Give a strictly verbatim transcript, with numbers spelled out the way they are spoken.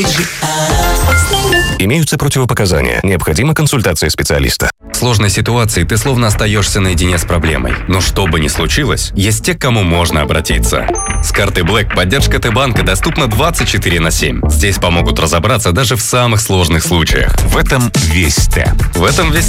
Имеются противопоказания. Необходима консультация специалиста. В сложной ситуации ты словно остаешься наедине с проблемой. Но что бы ни случилось, есть те, к кому можно обратиться. С картой Black поддержка Т-банка доступна двадцать четыре на семь. Здесь помогут разобраться даже в самых сложных случаях. В этом весь Т. В этом весь